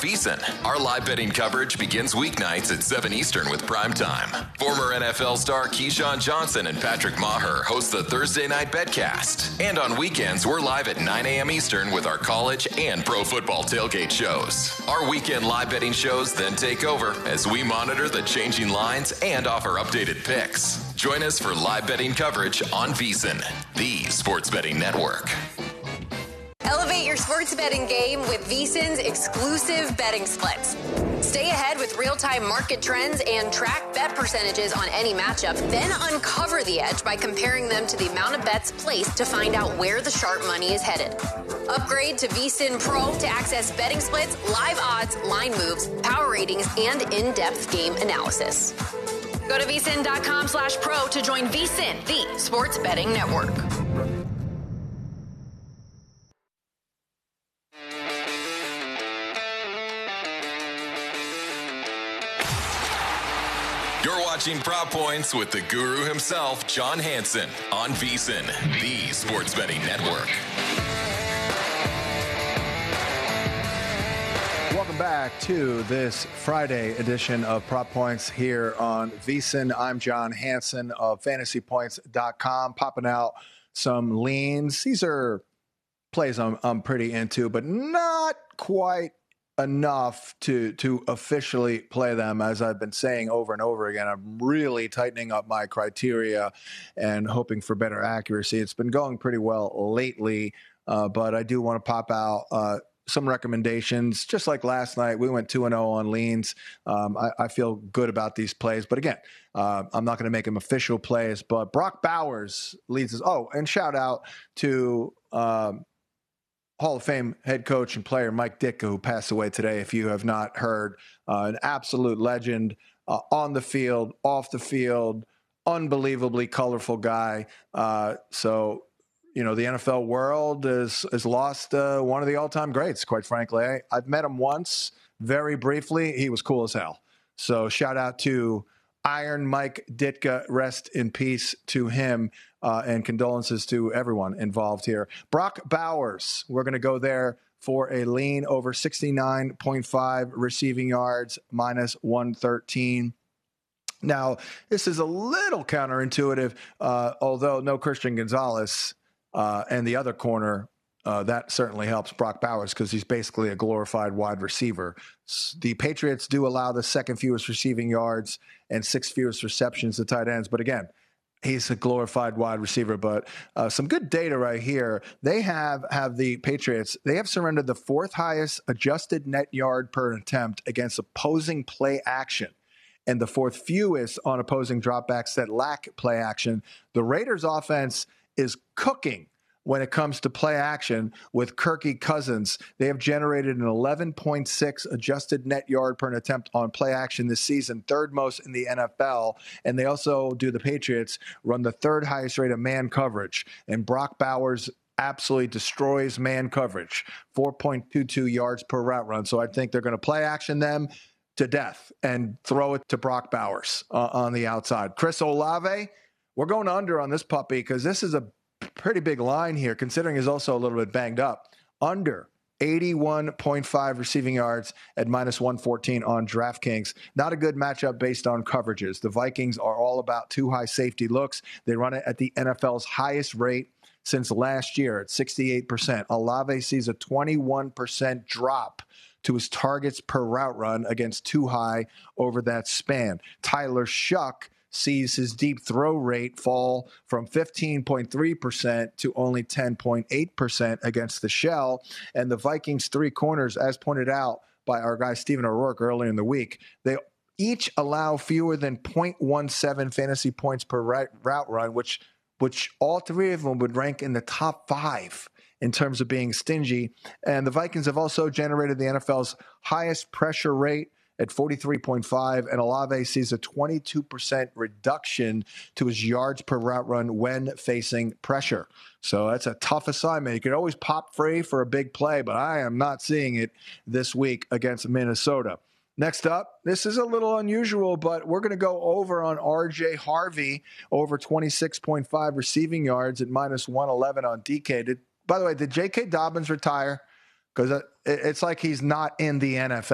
VSiN. Our live betting coverage begins weeknights at 7 Eastern with Prime Time. Former NFL star Keyshawn Johnson and Patrick Maher host the Thursday Night Betcast. And on weekends, we're live at 9 a.m. Eastern with our college and pro football tailgate shows. Our weekend live betting shows then take over as we monitor the changing lines and offer updated picks. Join us for live betting coverage on VSiN, the sports betting network. Elevate your sports betting game with VSiN's exclusive betting splits. Stay ahead with real-time market trends and track bet percentages on any matchup, then uncover the edge by comparing them to the amount of bets placed to find out where the sharp money is headed. Upgrade to VSiN Pro to access betting splits, live odds, line moves, power ratings, and in-depth game analysis. Go to vsin.com/pro to join VSiN, the sports betting network. You're watching Prop Points with the guru himself, John Hansen, on VSiN, the sports betting network. Welcome back to this Friday edition of Prop Points here on VSiN. I'm John Hansen of fantasypoints.com, popping out some leans. These are plays I'm pretty into, but not quite enough to officially play them. As I've been saying over and over again, I'm really tightening up my criteria and hoping for better accuracy. It's been going pretty well lately, but I do want to pop out some recommendations. Just like last night, we went 2-0 on leans. I feel good about these plays, but again, I'm not going to make them official plays. But Brock Bowers leads us. Oh, and shout out to Hall of Fame head coach and player Mike Ditka, who passed away today. If you have not heard, an absolute legend on the field, off the field, unbelievably colorful guy. So, you know, the NFL world has lost one of the all-time greats, quite frankly. I've met him once, very briefly. He was cool as hell. So shout out to Iron Mike Ditka, rest in peace to him, and condolences to everyone involved here. Brock Bowers, we're going to go there for a lean over 69.5 receiving yards, minus 113. Now, this is a little counterintuitive, although no Christian Gonzalez and the other corner, that certainly helps Brock Bowers because he's basically a glorified wide receiver. The Patriots do allow the second fewest receiving yards and sixth fewest receptions to tight ends. But again, he's a glorified wide receiver. But some good data right here. They have the Patriots. They have surrendered the fourth highest adjusted net yard per attempt against opposing play action and the fourth fewest on opposing dropbacks that lack play action. The Raiders offense is cooking when it comes to play action with Kirky Cousins. They have generated an 11.6 adjusted net yard per attempt on play action this season, third most in the NFL. And they also the Patriots run the third highest rate of man coverage. And Brock Bowers absolutely destroys man coverage, 4.22 yards per route run. So I think they're going to play action them to death and throw it to Brock Bowers on the outside. Chris Olave, we're going under on this puppy because this is a pretty big line here, considering he's also a little bit banged up. Under 81.5 receiving yards at minus 114 on DraftKings. Not a good matchup based on coverages. The Vikings are all about too high safety looks. They run it at the NFL's highest rate since last year at 68%. Olave sees a 21% drop to his targets per route run against too high over that span. Tyler Shuck sees his deep throw rate fall from 15.3% to only 10.8% against the shell. And the Vikings' three corners, as pointed out by our guy Stephen O'Rourke earlier in the week, they each allow fewer than 0.17 fantasy points per route run, which all three of them would rank in the top 5 in terms of being stingy. And the Vikings have also generated the NFL's highest pressure rate at 43.5, and Olave sees a 22% reduction to his yards per route run when facing pressure. So that's a tough assignment. You could always pop free for a big play, but I am not seeing it this week against Minnesota. Next up, this is a little unusual, but we're going to go over on R.J. Harvey, over 26.5 receiving yards at minus 111 on DK. By the way, did J.K. Dobbins retire? Because it's like he's not in the NFL.